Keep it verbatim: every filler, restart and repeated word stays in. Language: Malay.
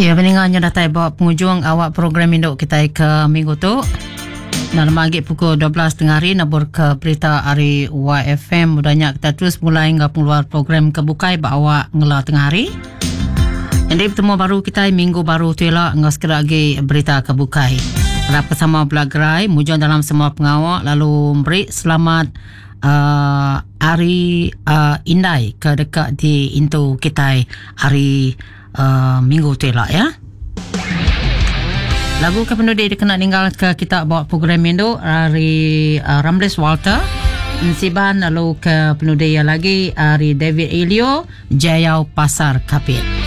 Ya, peninggalnya datai bawa penghujung awak program induk kita ke minggu tu. Dan magi pukul dua belas tengah hari nabur ke berita hari Y F M. Mudahnya kita terus mulai hingga pengeluar program kebukai bawa ngela tengah hari. Jadi bertemu baru kita minggu baru tu lah ngah sekira lagi berita kebukai. Harap bersama belagerai mujang dalam semua pengawak lalu beri selamat uh, hari uh, indai ke dekat di into kita hari Uh, minggu tu lah ya. Lagu ke penduduk dia kena tinggal ke kita bawa program itu hari uh, Rambles Walter Nsiban, lalu ke penduduk yang lagi hari David Elio Jayau Pasar Kapit.